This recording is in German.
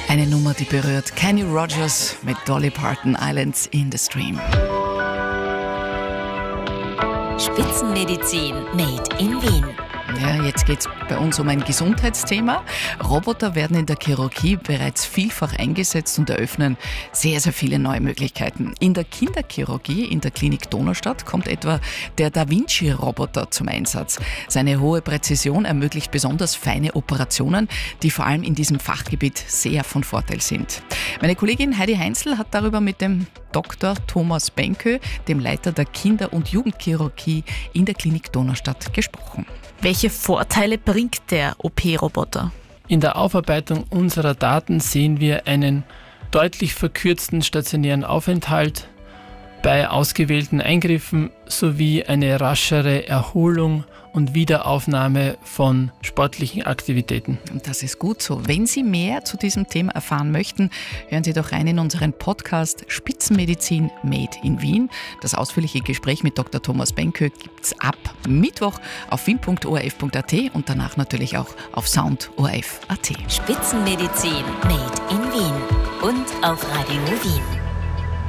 Eine Nummer, die berührt. Kenny Rogers mit Dolly Parton, Islands in the Stream. Spitzenmedizin made in Wien. Ja, jetzt geht es bei uns um ein Gesundheitsthema. Roboter werden in der Chirurgie bereits vielfach eingesetzt und eröffnen sehr, sehr viele neue Möglichkeiten. In der Kinderchirurgie in der Klinik Donaustadt kommt etwa der Da Vinci-Roboter zum Einsatz. Seine hohe Präzision ermöglicht besonders feine Operationen, die vor allem in diesem Fachgebiet sehr von Vorteil sind. Meine Kollegin Heidi Heinzel hat darüber mit dem Dr. Thomas Benkö, dem Leiter der Kinder- und Jugendchirurgie in der Klinik Donaustadt, gesprochen. Welche Vorteile bringt der OP-Roboter? In der Aufarbeitung unserer Daten sehen wir einen deutlich verkürzten stationären Aufenthalt bei ausgewählten Eingriffen sowie eine raschere Erholung und Wiederaufnahme von sportlichen Aktivitäten. Und das ist gut so. Wenn Sie mehr zu diesem Thema erfahren möchten, hören Sie doch rein in unseren Podcast Spitzenmedizin Made in Wien. Das ausführliche Gespräch mit Dr. Thomas Benkö gibt es ab Mittwoch auf wien.orf.at und danach natürlich auch auf sound.orf.at. Spitzenmedizin made in Wien und auf Radio Wien.